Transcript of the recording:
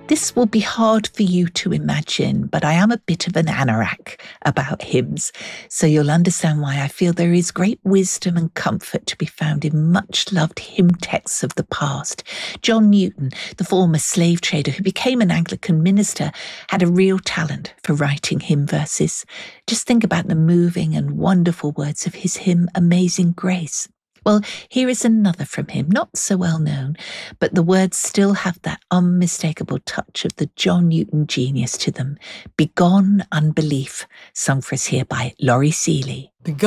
This will be hard for you to imagine, but I am a bit of an anorak about hymns, so you'll understand why I feel there is great wisdom and comfort to be found in much-loved hymn texts of the past. John Newton, the former slave trader who became an Anglican minister, had a real talent for writing hymn verses. Just think about the moving and wonderful words of his hymn, Amazing Grace. Well, here is another from him, not so well known, but the words still have that unmistakable touch of the John Newton genius to them. Begone Unbelief, sung for us here by Laurie Seeley.